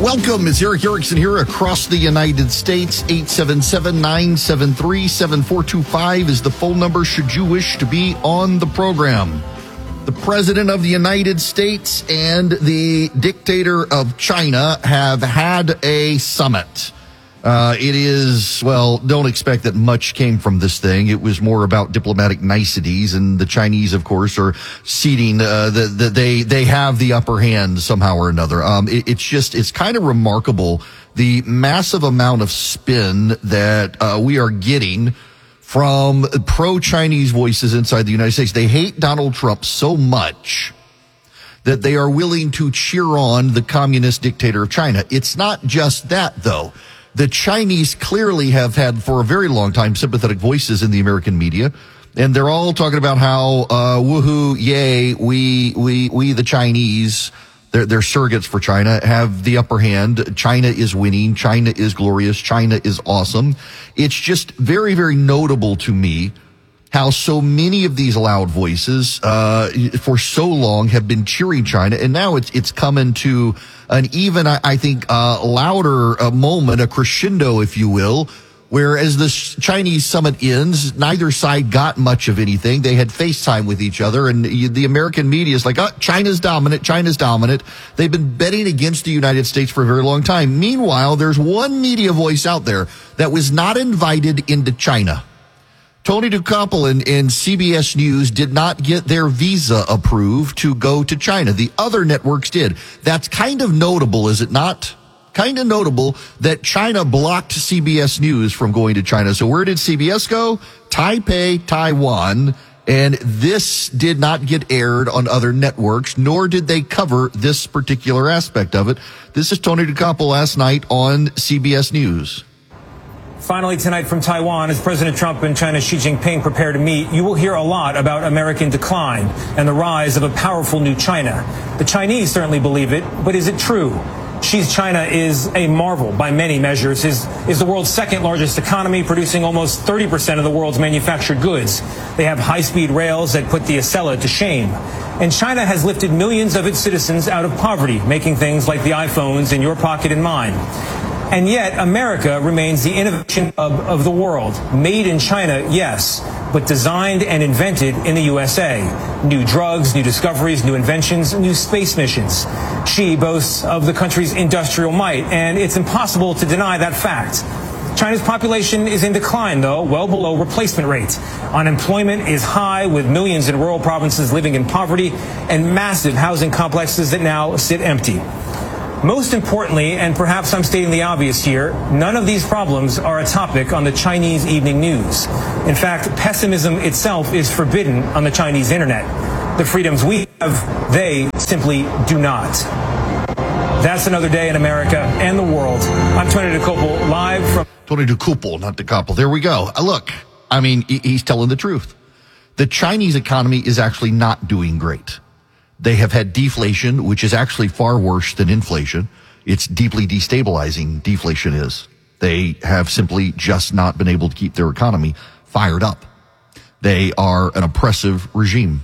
Welcome. It's Eric Erickson here across the United States. 877-973-7425 is the phone number should you wish to be on the program. The President of the United States and the dictator of China have had a summit. Don't expect that much came from this thing. It was more about diplomatic niceties, and the Chinese, of course, are ceding that they have the upper hand somehow or another. It's kind of remarkable the massive amount of spin that we are getting from pro-Chinese voices inside the United States. They hate Donald Trump so much that they are willing to cheer on the communist dictator of China. It's not just that, though. The Chinese clearly have had for a very long time sympathetic voices in the American media, and they're all talking about how woohoo, yay, we the Chinese, they're surrogates for China, have the upper hand. China is winning. China is glorious. China is awesome. It's just very, very notable to me how so many of these loud voices for so long have been cheering China, and now it's coming to an even, I think, louder moment, a crescendo, if you will, where as the Chinese summit ends, neither side got much of anything. They had FaceTime with each other, and the American media is like, oh, China's dominant, China's dominant. They've been betting against the United States for a very long time. Meanwhile, there's one media voice out there that was not invited into China. Tony Dokoupil and CBS News did not get their visa approved to go to China. The other networks did. That's kind of notable, is it not? Kind of notable that China blocked CBS News from going to China. So where did CBS go? Taipei, Taiwan. And this did not get aired on other networks, nor did they cover this particular aspect of it. This is Tony Dokoupil last night on CBS News. Finally tonight from Taiwan, as President Trump and China's Xi Jinping prepare to meet, you will hear a lot about American decline and the rise of a powerful new China. The Chinese certainly believe it, but is it true? Xi's China is a marvel by many measures, is the world's second largest economy, producing almost 30% of the world's manufactured goods. They have high-speed rails that put the Acela to shame. And China has lifted millions of its citizens out of poverty, making things like the iPhones in your pocket and mine. And yet, America remains the innovation of the world. Made in China, yes, but designed and invented in the USA. New drugs, new discoveries, new inventions, new space missions. Xi boasts of the country's industrial might, and it's impossible to deny that fact. China's population is in decline, though, well below replacement rate. Unemployment is high, with millions in rural provinces living in poverty, and massive housing complexes that now sit empty. Most importantly, and perhaps I'm stating the obvious here, none of these problems are a topic on the Chinese evening news. In fact, pessimism itself is forbidden on the Chinese internet. The freedoms we have, they simply do not. That's another day in America and the world. I'm Tony Dokoupil, live from... Tony Dokoupil, not Dokoupil. There we go. Look, I mean, he's telling the truth. The Chinese economy is actually not doing great. They have had deflation, which is actually far worse than inflation. It's deeply destabilizing, deflation is. They have simply just not been able to keep their economy fired up. They are an oppressive regime.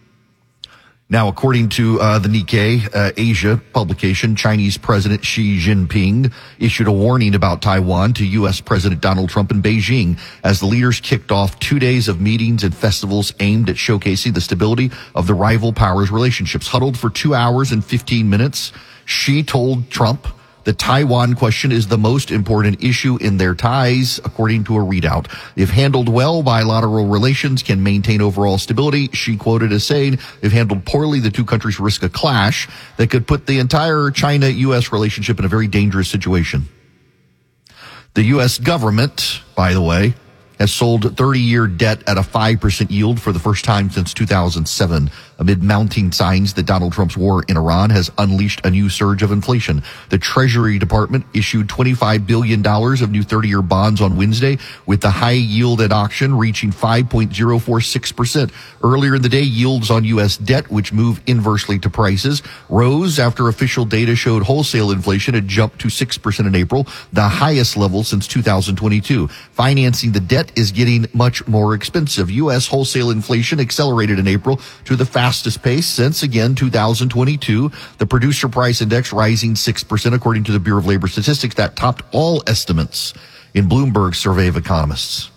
Now, according to the Nikkei Asia publication, Chinese President Xi Jinping issued a warning about Taiwan to U.S. President Donald Trump in Beijing as the leaders kicked off 2 days of meetings and festivals aimed at showcasing the stability of the rival powers' relationships. Huddled for 2 hours and 15 minutes, Xi told Trump the Taiwan question is the most important issue in their ties, according to a readout. If handled well, bilateral relations can maintain overall stability. Xi quoted as saying, if handled poorly, the two countries risk a clash that could put the entire China-U.S. relationship in a very dangerous situation. The U.S. government, by the way, has sold 30-year debt at a 5% yield for the first time since 2007, amid mounting signs that Donald Trump's war in Iran has unleashed a new surge of inflation. The Treasury Department issued $25 billion of new 30-year bonds on Wednesday, with the high yield at auction reaching 5.046%. Earlier in the day, yields on U.S. debt, which move inversely to prices, rose after official data showed wholesale inflation had jumped to 6% in April, the highest level since 2022. Financing the debt debt is getting much more expensive. U.S. wholesale inflation accelerated in April to the fastest pace since, again, 2022. The producer price index rising 6%, according to the Bureau of Labor Statistics. That topped all estimates in Bloomberg's survey of economists.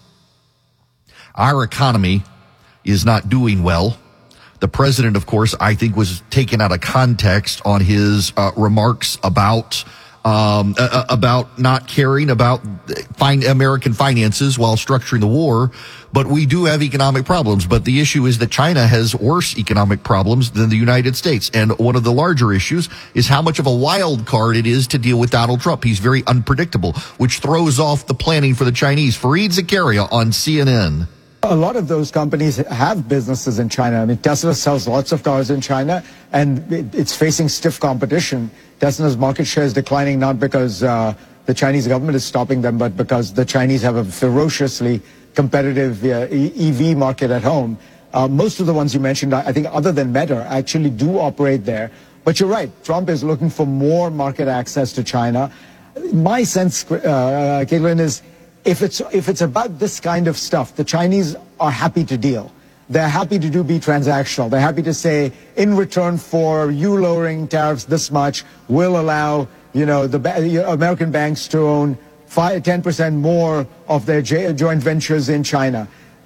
Our economy is not doing well. The president, of course, I think was taken out of context on his remarks about not caring about American finances while structuring the war. But we do have economic problems. But the issue is that China has worse economic problems than the United States. And one of the larger issues is how much of a wild card it is to deal with Donald Trump. He's very unpredictable, which throws off the planning for the Chinese. Fareed Zakaria on CNN. A lot of those companies have businesses in China. I mean, Tesla sells lots of cars in China, and it's facing stiff competition. Tesla's market share is declining not because the Chinese government is stopping them, but because the Chinese have a ferociously competitive EV market at home. Most of the ones you mentioned, I think, other than Meta, actually do operate there. But you're right, Trump is looking for more market access to China. My sense, Caitlin, is if it's about this kind of stuff, the Chinese are happy to deal. They're happy to be transactional. They're happy to say, in return for you lowering tariffs this much, we'll allow, the American banks to own 10% more of their joint ventures in China.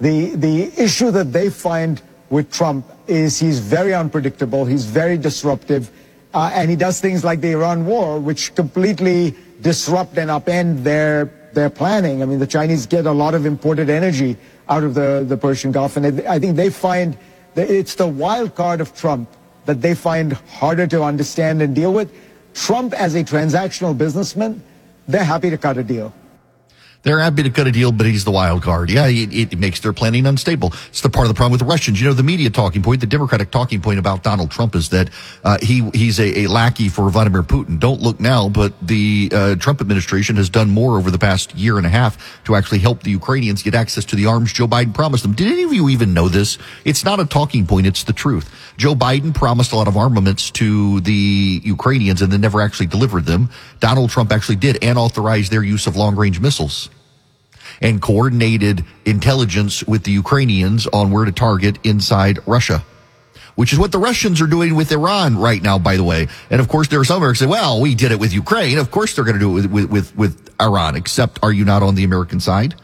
The issue that they find with Trump is he's very unpredictable, he's very disruptive, and he does things like the Iran war, which completely disrupt and upend their planning. I mean, the Chinese get a lot of imported energy out of the Persian Gulf, and I think they find that it's the wild card of Trump that they find harder to understand and deal with. Trump, as a transactional businessman, they're happy to cut a deal. They're happy to cut a deal, but he's the wild card. Yeah, it makes their planning unstable. It's the part of the problem with the Russians. The media talking point, the Democratic talking point about Donald Trump is that he's a lackey for Vladimir Putin. Don't look now, but the Trump administration has done more over the past year and a half to actually help the Ukrainians get access to the arms Joe Biden promised them. Did any of you even know this? It's not a talking point, it's the truth. Joe Biden promised a lot of armaments to the Ukrainians and then never actually delivered them. Donald Trump actually did and authorized their use of long-range missiles and coordinated intelligence with the Ukrainians on where to target inside Russia, which is what the Russians are doing with Iran right now, by the way. And of course, there are some Americans who say, well, we did it with Ukraine. Of course they're going to do it with Iran, except are you not on the American side?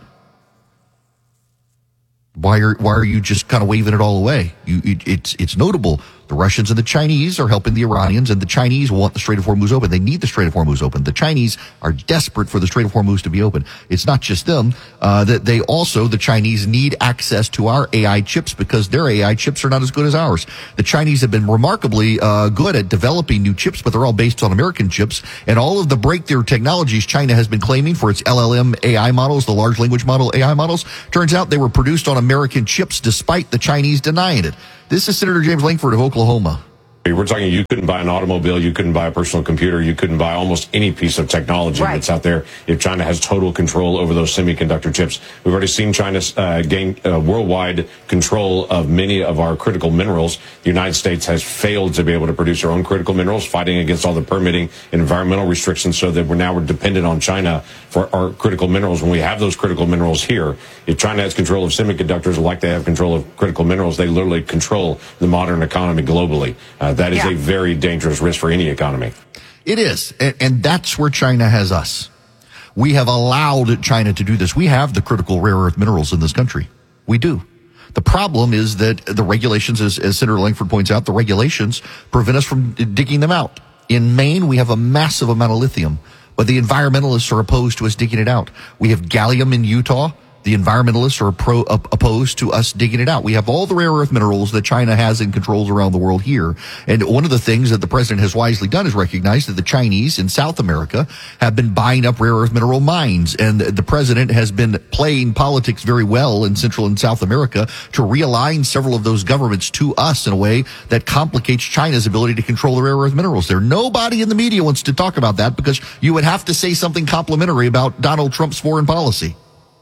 Why are you just kind of waving it all away? It's notable. The Russians and the Chinese are helping the Iranians, and the Chinese want the Strait of Hormuz open. They need the Strait of Hormuz open. The Chinese are desperate for the Strait of Hormuz to be open. It's not just them. The Chinese need access to our AI chips because their AI chips are not as good as ours. The Chinese have been remarkably good at developing new chips, but they're all based on American chips. And all of the breakthrough technologies China has been claiming for its LLM AI models, the large language model AI models, turns out they were produced on American chips despite the Chinese denying it. This is Senator James Lankford of Oklahoma. We're talking you couldn't buy an automobile, you couldn't buy a personal computer, you couldn't buy almost any piece of technology that's out there if China has total control over those semiconductor chips. We've already seen China gain worldwide control of many of our critical minerals. The United States has failed to be able to produce our own critical minerals, fighting against all the permitting and environmental restrictions, so that we're dependent on China for our critical minerals when we have those critical minerals here. If China has control of semiconductors like they have control of critical minerals, they literally control the modern economy globally. That is a very dangerous risk for any economy. It is. And that's where China has us. We have allowed China to do this. We have the critical rare earth minerals in this country. We do. The problem is that the regulations, as Senator Lankford points out, the regulations prevent us from digging them out. In Maine, we have a massive amount of lithium, but the environmentalists are opposed to us digging it out. We have gallium in Utah. The environmentalists are opposed to us digging it out. We have all the rare earth minerals that China has and controls around the world here. And one of the things that the president has wisely done is recognize that the Chinese in South America have been buying up rare earth mineral mines. And the president has been playing politics very well in Central and South America to realign several of those governments to us in a way that complicates China's ability to control the rare earth minerals there. Nobody in the media wants to talk about that because you would have to say something complimentary about Donald Trump's foreign policy.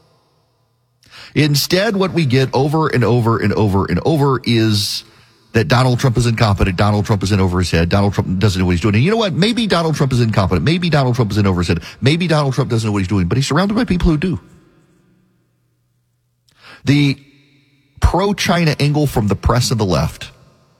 Instead, what we get over and over and over and over is that Donald Trump is incompetent. Donald Trump is in over his head. Donald Trump doesn't know what he's doing. And you know what? Maybe Donald Trump is incompetent. Maybe Donald Trump is in over his head. Maybe Donald Trump doesn't know what he's doing, but he's surrounded by people who do. The pro-China angle from the press and the left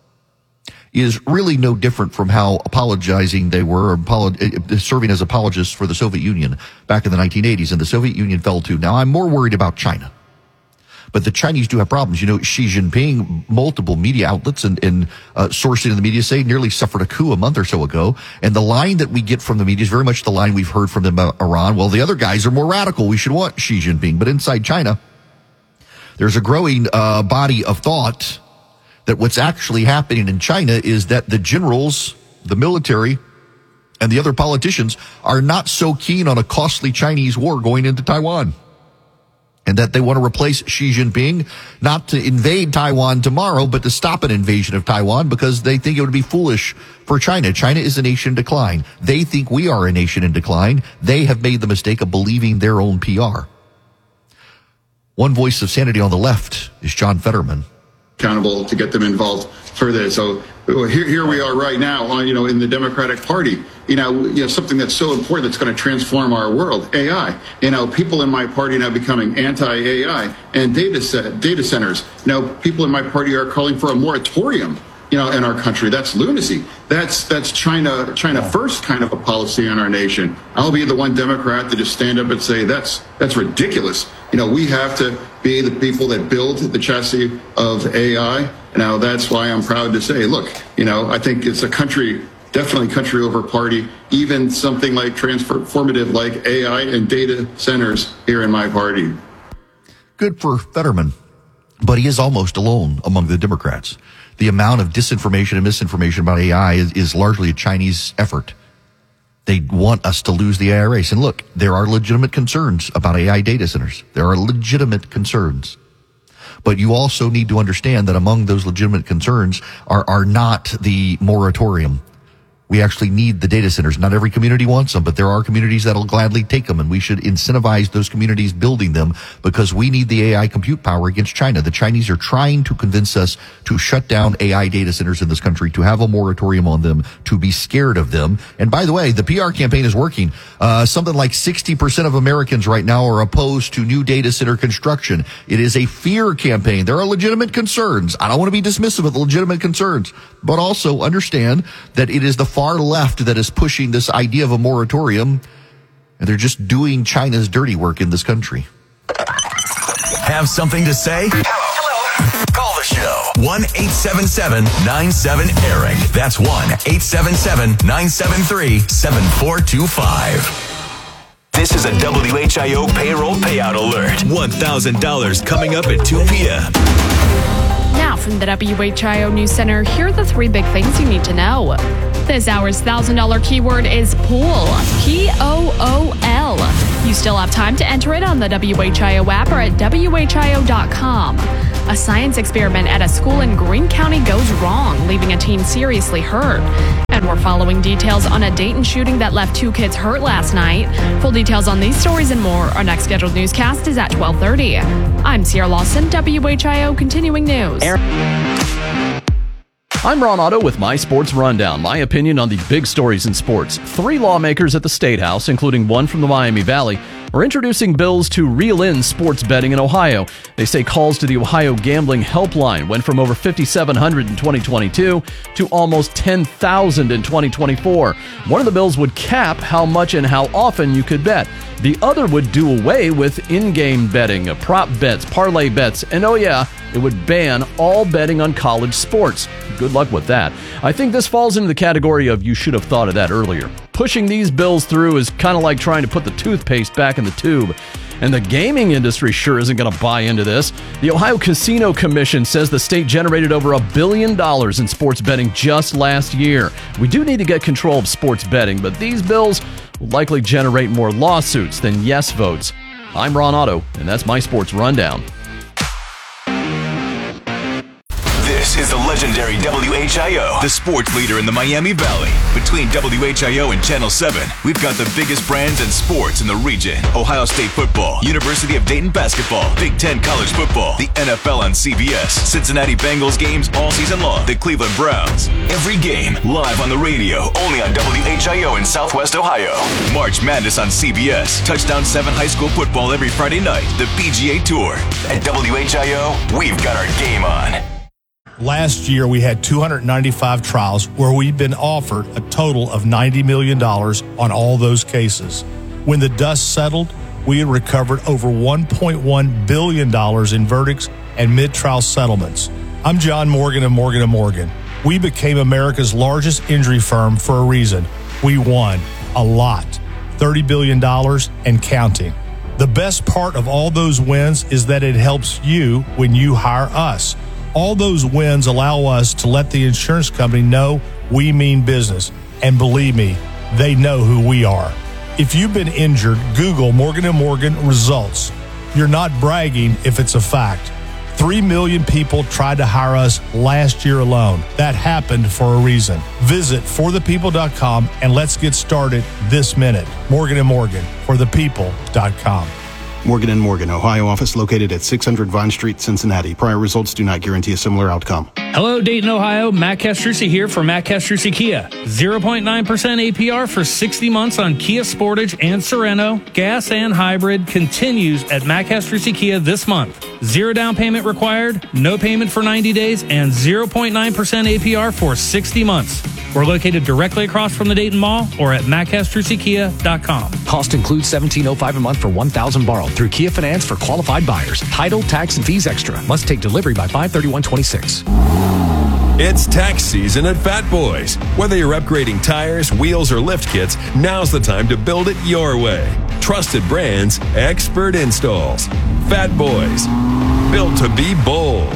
is really no different from how apologizing they were, serving as apologists for the Soviet Union back in the 1980s, and the Soviet Union fell too. Now, I'm more worried about China. But the Chinese do have problems. You know, Xi Jinping, multiple media outlets and sourcing in the media say nearly suffered a coup a month or so ago. And the line that we get from the media is very much the line we've heard from them about Iran. Well, the other guys are more radical. We should want Xi Jinping. But inside China, there's a growing body of thought that what's actually happening in China is that the generals, the military, and the other politicians are not so keen on a costly Chinese war going into Taiwan. And that they want to replace Xi Jinping, not to invade Taiwan tomorrow, but to stop an invasion of Taiwan because they think it would be foolish for China. China is a nation in decline. They think we are a nation in decline. They have made the mistake of believing their own PR. One voice of sanity on the left is John Fetterman. Accountable to get them involved further. So here we are right now, in the Democratic Party, something that's so important that's going to transform our world, AI. People in my party now becoming anti-AI and data centers. People in my party are calling for a moratorium, in our country. That's lunacy. That's China first kind of a policy in our nation. I'll be the one Democrat to just stand up and say that's ridiculous. We have to be the people that build the chassis of AI. Now, that's why I'm proud to say, look, I think it's definitely country over party, even something like transformative like AI and data centers here in my party. Good for Fetterman, but he is almost alone among the Democrats. The amount of disinformation and misinformation about AI is largely a Chinese effort. They want us to lose the AI race. And look, there are legitimate concerns about AI data centers. There are legitimate concerns. But you also need to understand that among those legitimate concerns are not the moratorium. We actually need the data centers. Not every community wants them, but there are communities that'll gladly take them, and we should incentivize those communities building them because we need the AI compute power against China. The Chinese are trying to convince us to shut down AI data centers in this country, to have a moratorium on them, to be scared of them. And by the way, the PR campaign is working. Something like 60% of Americans right now are opposed to new data center construction. It is a fear campaign. There are legitimate concerns. I don't want to be dismissive of the legitimate concerns, but also understand that it is the far left that is pushing this idea of a moratorium, and they're just doing China's dirty work in this country. Have something to say? Hello. Call the show. 1-877-97-ERIC. That's 1-877-973-7425. This is a WHIO payroll payout alert. $1,000 coming up at 2 p.m. Now from the WHIO News Center, here are the three big things you need to know. This hour's $1,000 keyword is pool. P-O-O-L. You still have time to enter it on the WHIO app or at WHIO.com. A science experiment at a school in Greene County goes wrong, leaving a teen seriously hurt. And we're following details on a Dayton shooting that left 2 kids hurt last night. Full details on these stories and more. Our next scheduled newscast is at 12:30. I'm Sierra Lawson, WHIO Continuing News. I'm Ron Otto with My Sports Rundown, my opinion on the big stories in sports. 3 lawmakers at the State House, including one from the Miami Valley, are introducing bills to reel in sports betting in Ohio. They say calls to the Ohio Gambling Helpline went from over 5,700 in 2022 to almost 10,000 in 2024. One of the bills would cap how much and how often you could bet. The other would do away with in-game betting, prop bets, parlay bets, and oh yeah, it would ban all betting on college sports. Good luck with that. I think this falls into the category of you should have thought of that earlier. Pushing these bills through is kind of like trying to put the toothpaste back in the tube. And the gaming industry sure isn't going to buy into this. The Ohio Casino Commission says the state generated over $1 billion in sports betting just last year. We do need to get control of sports betting, but these bills will likely generate more lawsuits than yes votes. I'm Ron Otto, and that's My Sports Rundown. This is the legendary WHIO, the sports leader in the Miami Valley. Between WHIO and Channel 7, we've got the biggest brands and sports in the region. Ohio State football, University of Dayton basketball, Big Ten college football, the NFL on CBS, Cincinnati Bengals games all season long, the Cleveland Browns. Every game live on the radio, only on WHIO in Southwest Ohio. March Madness on CBS, Touchdown 7 high school football every Friday night, the PGA Tour. At WHIO, we've got our game on. Last year, we had 295 trials where we've been offered a total of $90 million on all those cases. When the dust settled, we had recovered over $1.1 billion in verdicts and mid-trial settlements. I'm John Morgan of Morgan & Morgan. We became America's largest injury firm for a reason. We won a lot, $30 billion and counting. The best part of all those wins is that it helps you when you hire us. All those wins allow us to let the insurance company know we mean business. And believe me, they know who we are. If you've been injured, Google Morgan & Morgan results. You're not bragging if it's a fact. 3 million people tried to hire us last year alone. That happened for a reason. Visit forthepeople.com and let's get started this minute. Morgan & Morgan, forthepeople.com. Morgan & Morgan, Ohio office located at 600 Vine Street, Cincinnati. Prior results do not guarantee a similar outcome. Hello, Dayton, Ohio. Matt Castrucci here for Matt Castrucci Kia. 0.9% APR for 60 months on Kia Sportage and Sorento. Gas and hybrid continues at Matt Castrucci Kia this month. 0 down payment required, no payment for 90 days, and 0.9% APR for 60 months. We're located directly across from the Dayton Mall or at mattcastruccikia.com. Cost includes $1,705 a month for $1,000 borrowed through Kia Finance for qualified buyers. Title, tax, and fees extra. Must take delivery by 5/31/26. It's tax season at Fat Boys. Whether you're upgrading tires, wheels, or lift kits, now's the time to build it your way. Trusted brands, expert installs. Fat Boys, built to be bold.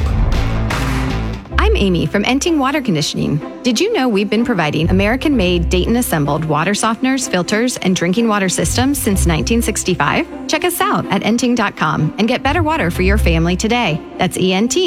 I'm Amy from Enting Water Conditioning. Did you know we've been providing American-made, Dayton-assembled water softeners, filters, and drinking water systems since 1965? Check us out at enting.com and get better water for your family today. That's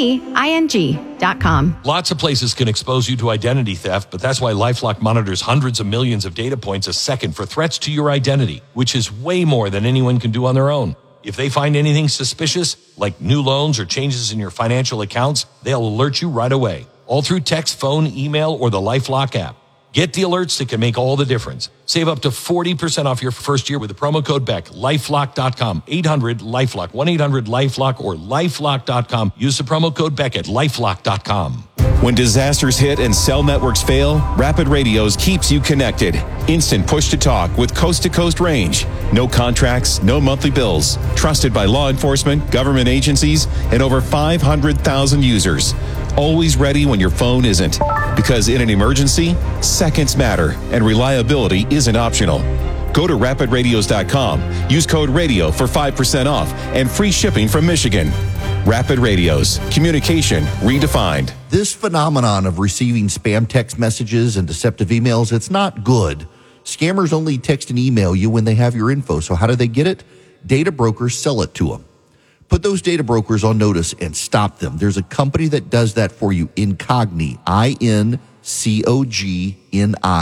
ENTING.com. Lots of places can expose you to identity theft, but that's why LifeLock monitors hundreds of millions of data points a second for threats to your identity, which is way more than anyone can do on their own. If they find anything suspicious, like new loans or changes in your financial accounts, they'll alert you right away, all through text, phone, email, or the LifeLock app. Get the alerts that can make all the difference. Save up to 40% off your first year with the promo code BECK. LifeLock.com, 800-LifeLock, 1-800-LifeLock, or LifeLock.com. Use the promo code BECK at LifeLock.com. When disasters hit and cell networks fail, Rapid Radios keeps you connected. Instant push-to-talk with coast-to-coast range. No contracts, no monthly bills. Trusted by law enforcement, government agencies, and over 500,000 users. Always ready when your phone isn't. Because in an emergency, seconds matter, and reliability isn't optional. Go to rapidradios.com. Use code RADIO for 5% off and free shipping from Michigan. Rapid Radios. Communication redefined. This phenomenon of receiving spam text messages and deceptive emails, it's not good. Scammers only text and email you when they have your info. So how do they get it? Data brokers sell it to them. Put those data brokers on notice and stop them. There's a company that does that for you, Incogni, INCOGNI.